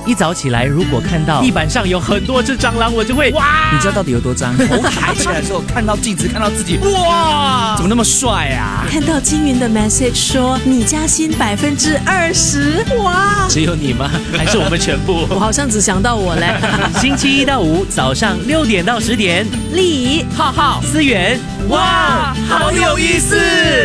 一早起来，如果看到地板上有很多只蟑螂，我就会哇！ 你知道到底有多脏？头抬起来的时候，看到镜子，看到自己，哇，怎么那么帅啊？ 看到金云的 message 说你加薪20%，哇！ 只有你吗？还是我们全部？ 我好像只想到我嘞。 星期一到五早上6点到10点， 丽浩浩、思源，哇，好有意思！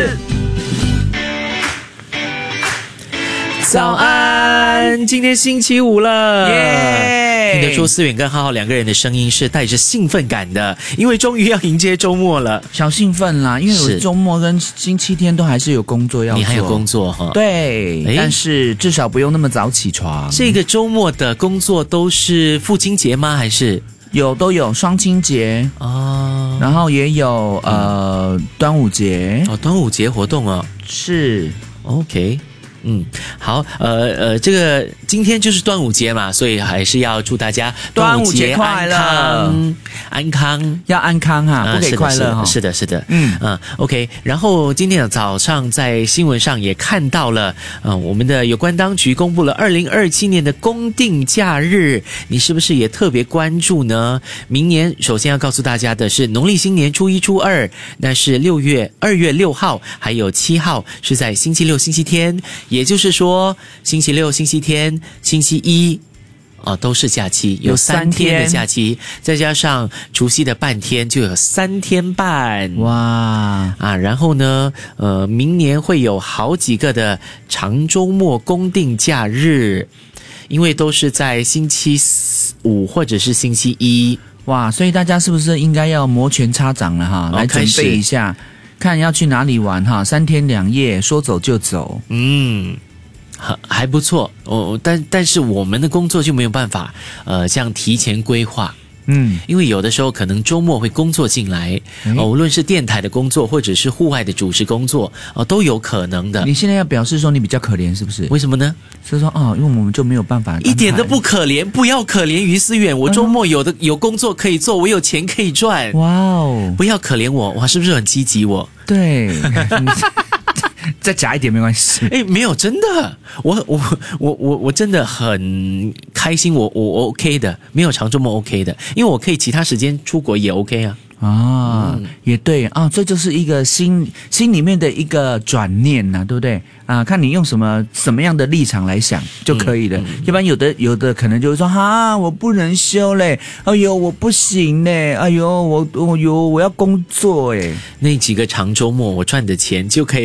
早安，今天星期五了， 耶！ 听得出思远跟浩浩两个人的声音是带着兴奋感的，因为终于要迎接周末了。 小兴奋啦，因为我周末跟星期天都还是有工作要做。 你还有工作哈？ 对，但是至少不用那么早起床。 这个周末的工作都是父亲节吗？还是都有双亲节哦，然后也有端午节哦，端午节活动哦， 是 OK。好，这个今天就是端午节嘛，所以还是要祝大家端午节快乐， 安康， 要安康哈，不可以快乐哈。 是的，OK。然后今天的早上在新闻上也看到了，我们的有关当局公布了2027年的公定假日，你是不是也特别关注呢？明年首先要告诉大家的是，农历新年初一、初二，那是2月6号，还有7号是在星期六、星期天。也就是说，星期六、星期天、星期一，都是假期，有3天的假期，再加上除夕的半天，就有3天半。 哇然后呢，明年会有好几个的长周末公定假日，因为都是在星期五或者是星期一。 哇，所以大家是不是应该要摩拳擦掌了哈？来准备一下。看要去哪里玩哈，3天2夜，说走就走。 还不错但是我们的工作就没有办法这样提前规划。因为有的时候可能周末会工作进来，无论是电台的工作或者是户外的主持工作都有可能的。 你现在要表示说你比较可怜是不是？ 为什么呢？ 是说因为我们就没有办法。 一点都不可怜，不要可怜于思远，我周末有工作可以做，我有钱可以赚。 哇哦， 不要可怜我，哇，是不是很积极我？ 对。再假一点没关系。 没有，真的，我真的很开心，我 OK 的，没有长周末 OK 的，因为我可以其他时间出国也 OK 啊。 也对啊，这就是一个心里面的一个转念呐，对不对啊？看你用什么样的立场来想就可以了。要不然有的可能就会说我不能休嘞，哎呦我不行嘞，哎呦我要工作哎。 那几个长周末我赚的钱就可以